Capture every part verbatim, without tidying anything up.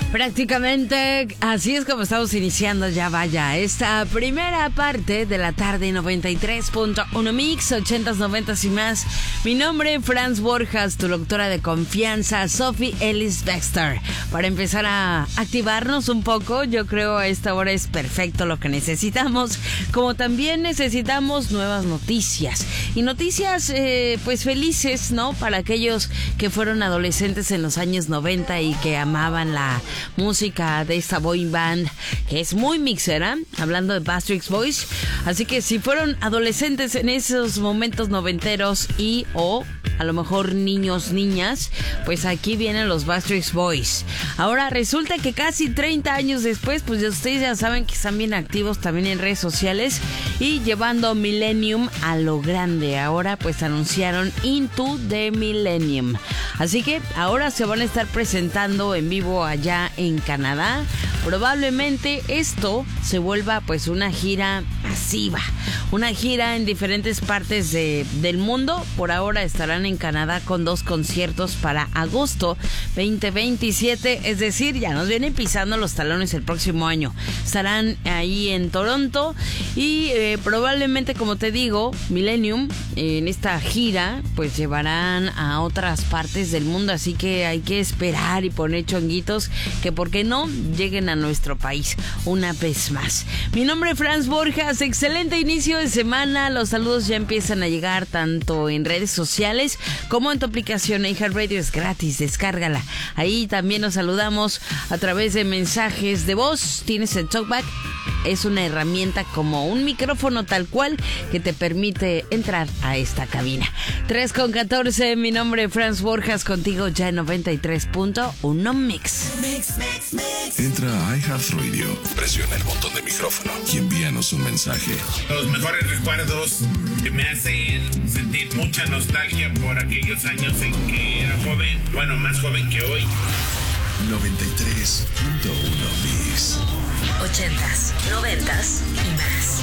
Prácticamente así es como estamos iniciando ya vaya esta primera parte de la tarde. Noventa y tres punto uno Mix, ochentas, noventas y más. Mi nombre es Franz Borjas, tu doctora de confianza, Sophie Ellis Bextor. Para empezar a activarnos un poco, yo creo a esta hora es perfecto lo que necesitamos, como también necesitamos nuevas noticias y noticias eh, pues felices, ¿no? Para aquellos que fueron adolescentes en los años noventa y que amaban la música de esta boy band que es muy mixera, hablando de Backstreet Boys. Así que si fueron adolescentes en esos momentos noventeros y o a lo mejor niños, niñas, pues aquí vienen los Backstreet Boys. Ahora resulta que casi treinta años después, pues ustedes ya saben que están bien activos también en redes sociales y llevando Millennium a lo grande. Ahora pues anunciaron Into the Millennium. Así que ahora se van a estar presentando en vivo allá en Canadá. Probablemente esto se vuelva pues una gira masiva, una gira en diferentes partes de, del mundo. Por ahora estarán en Canadá con dos conciertos para agosto veinte veintisiete, es decir, ya nos vienen pisando los talones el próximo año. Estarán ahí en Toronto y eh, probablemente, como te digo, Millennium eh, en esta gira pues llevarán a otras partes del mundo, así que hay que esperar y poner chonguitos que por qué no lleguen a nuestro país una vez más. Mi nombre es Franz Borjas, excelente inicio de semana. Los saludos ya empiezan a llegar tanto en redes sociales como en tu aplicación iHeartRadio, es gratis, descárgala. Ahí también nos saludamos a través de mensajes de voz. Tienes el TalkBack, es una herramienta como un micrófono tal cual que te permite entrar a esta cabina. tres con catorce, mi nombre es Franz Borjas, contigo ya en noventa y tres punto uno Mix. Mix, mix, mix. Entra a iHeartRadio, presiona el botón de micrófono y envíanos un mensaje. Los mejores recuerdos que me hacen sentir mucha nostalgia por aquellos años en que era joven, bueno, más joven que hoy. noventa y tres punto uno Mix. Ochentas, noventas y más.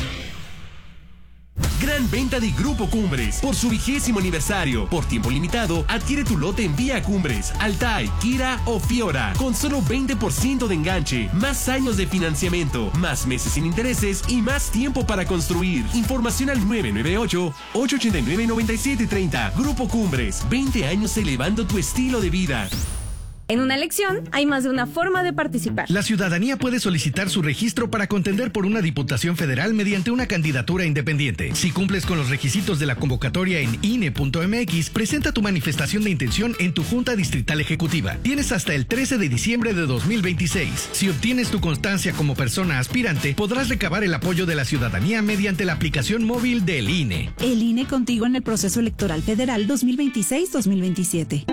Gran venta de Grupo Cumbres. Por su vigésimo aniversario, por tiempo limitado, adquiere tu lote en Vía Cumbres, Altai, Kira o Fiora, con solo veinte por ciento de enganche, más años de financiamiento, más meses sin intereses y más tiempo para construir. Información al nueve nueve ocho, ocho ocho nueve, nueve siete tres cero. Grupo Cumbres, veinte años elevando tu estilo de vida. En una elección hay más de una forma de participar. La ciudadanía puede solicitar su registro para contender por una diputación federal mediante una candidatura independiente. Si cumples con los requisitos de la convocatoria en I N E punto M X, presenta tu manifestación de intención en tu Junta Distrital Ejecutiva. Tienes hasta el trece de diciembre de dos mil veintiséis. Si obtienes tu constancia como persona aspirante, podrás recabar el apoyo de la ciudadanía mediante la aplicación móvil del I N E. El I N E contigo en el proceso electoral federal dos mil veintiséis dos mil veintisiete.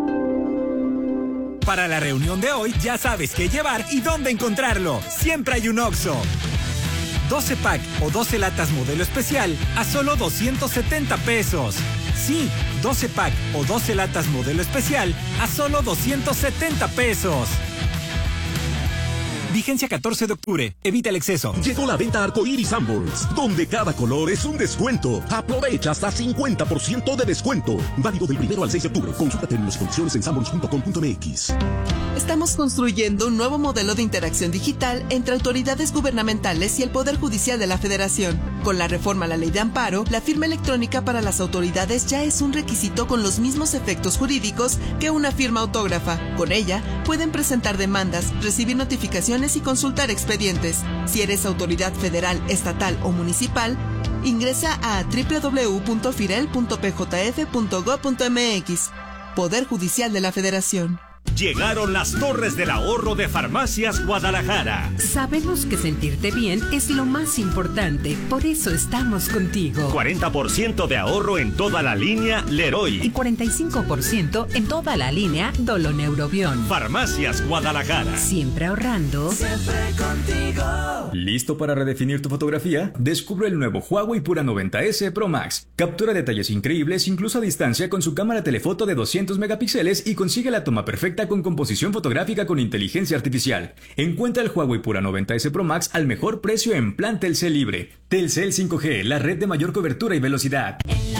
Para la reunión de hoy ya sabes qué llevar y dónde encontrarlo. Siempre hay un Oxxo. doce pack o doce latas modelo especial a solo doscientos setenta pesos. Sí, doce pack o doce latas modelo especial a solo doscientos setenta pesos. Vigencia catorce de octubre. Evita el exceso. Llegó la venta Arcoiris Sanborns, donde cada color es un descuento. Aprovecha hasta cincuenta por ciento de descuento. Válido del primero al seis de octubre. Consulta términos y condiciones en sanborns punto com punto m x. Estamos construyendo un nuevo modelo de interacción digital entre autoridades gubernamentales y el Poder Judicial de la Federación. Con la reforma a la Ley de Amparo, la firma electrónica para las autoridades ya es un requisito con los mismos efectos jurídicos que una firma autógrafa. Con ella, pueden presentar demandas, recibir notificaciones y consultar expedientes. Si eres autoridad federal, estatal o municipal, ingresa a doble u doble u doble u punto firel punto p j f punto gob punto m x. Poder Judicial de la Federación. Llegaron las Torres del Ahorro de Farmacias Guadalajara. Sabemos que sentirte bien es lo más importante, por eso estamos contigo. cuarenta por ciento de ahorro en toda la línea Leroy. Y cuarenta y cinco por ciento en toda la línea Doloneurobión. Farmacias Guadalajara. Siempre ahorrando. Siempre contigo. ¿Listo para redefinir tu fotografía? Descubre el nuevo Huawei Pura noventa ese Pro Max. Captura detalles increíbles incluso a distancia con su cámara telefoto de doscientos megapíxeles y consigue la toma perfecta con composición fotográfica con inteligencia artificial. Encuentra el Huawei Pura noventa ese Pro Max al mejor precio en plan Telcel Libre. Telcel cinco G, la red de mayor cobertura y velocidad. En